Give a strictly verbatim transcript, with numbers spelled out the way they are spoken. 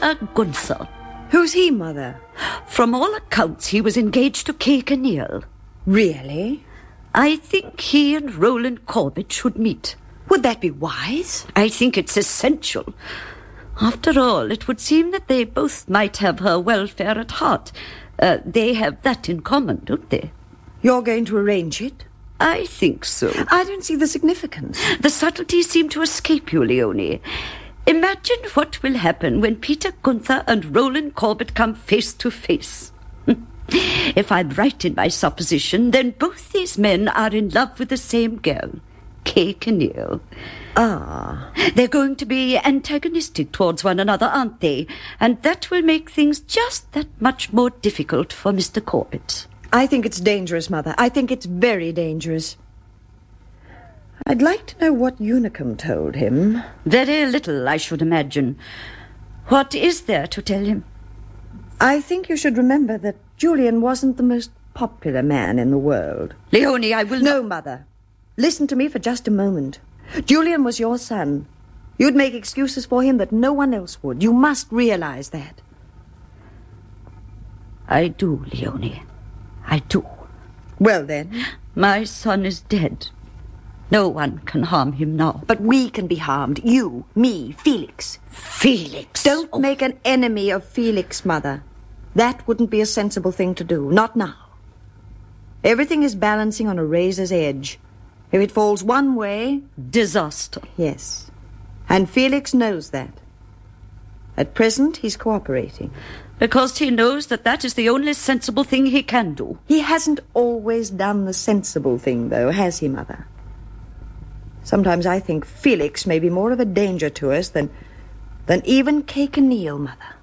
Peter Gunther. Who's he, Mother? From all accounts, he was engaged to Kay Kinneal. Really? I think he and Roland Corbett should meet. Would that be wise? I think it's essential. After all, it would seem that they both might have her welfare at heart. Uh, they have that in common, don't they? You're going to arrange it? I think so. I don't see the significance. The subtleties seem to escape you, Leonie. Imagine what will happen when Peter Gunther and Roland Corbett come face to face. If I'm right in my supposition, then both these men are in love with the same girl, Kay Kinneal. Ah. They're going to be antagonistic towards one another, aren't they? And that will make things just that much more difficult for Mister Corbett. I think it's dangerous, Mother. I think it's very dangerous. I'd like to know what Unicum told him. Very little, I should imagine. What is there to tell him? I think you should remember that Julian wasn't the most popular man in the world. Leonie, I will No, not... Mother. Listen to me for just a moment. Julian was your son. You'd make excuses for him that no one else would. You must realize that. I do, Leonie. I do. Well, then. My son is dead. No one can harm him now. But we can be harmed. You, me, Felix. Felix! Don't oh. make an enemy of Felix, Mother. That wouldn't be a sensible thing to do. Not now. Everything is balancing on a razor's edge. If it falls one way... Disaster. Yes. And Felix knows that. At present, he's cooperating. Because he knows that that is the only sensible thing he can do. He hasn't always done the sensible thing, though, has he, Mother? Sometimes I think Felix may be more of a danger to us than, than even Kay Kinneal, Mother.